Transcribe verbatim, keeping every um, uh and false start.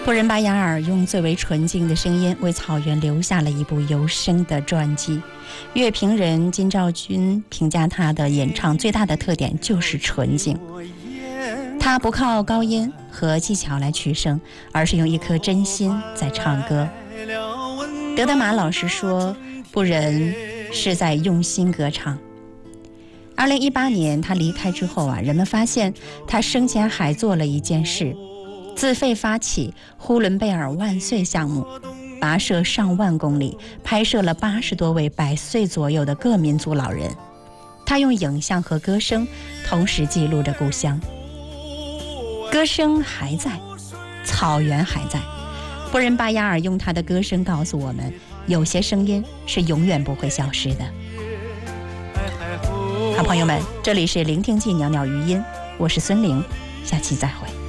布仁巴雅尔用最为纯净的声音为草原留下了一部有声的传记。乐评人金兆军评价他的演唱最大的特点就是纯净，他不靠高音和技巧来取胜，而是用一颗真心在唱歌。德德玛老师说，布仁是在用心歌唱。二零一八年他离开之后啊，人们发现他生前还做了一件事，自费发起呼伦贝尔万岁项目，跋涉上万公里，拍摄了八十多位百岁左右的各民族老人。他用影像和歌声同时记录着故乡。歌声还在，草原还在。布仁巴雅尔用他的歌声告诉我们，有些声音是永远不会消失的。好朋友们，这里是聆听记袅袅余音，我是孙玲，下期再会。